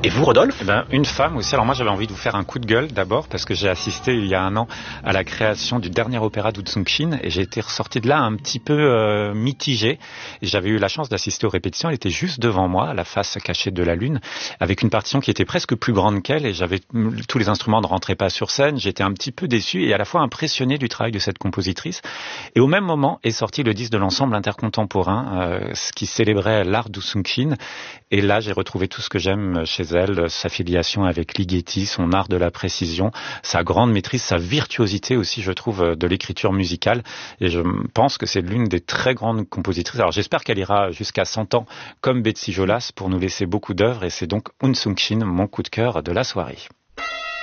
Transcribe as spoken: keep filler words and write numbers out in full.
Et vous, Rodolphe? Eh ben, une femme aussi. Alors moi, j'avais envie de vous faire un coup de gueule d'abord parce que j'ai assisté il y a un an à la création du dernier opéra d'Oussoung-Chin et j'ai été ressorti de là un petit peu euh, mitigé. Et j'avais eu la chance d'assister aux répétitions. Elle était juste devant moi, à la face cachée de la lune, avec une partition qui était presque plus grande qu'elle et j'avais tous les instruments ne rentraient pas sur scène. J'étais un petit peu déçu et à la fois impressionné du travail de cette compositrice. Et au même moment est sorti le disque de l'ensemble intercontemporain euh, qui célébrait l'art d'Oussoung-Chin. Et là, j'ai retrouvé tout ce que j'aime chez elle, sa filiation avec Ligeti, son art de la précision, sa grande maîtrise, sa virtuosité aussi, je trouve, de l'écriture musicale. Et je pense que c'est l'une des très grandes compositrices. Alors j'espère qu'elle ira jusqu'à cent ans comme Betsy Jolas pour nous laisser beaucoup d'œuvres. Et c'est donc Oussoung-Chin, mon coup de cœur de la soirée.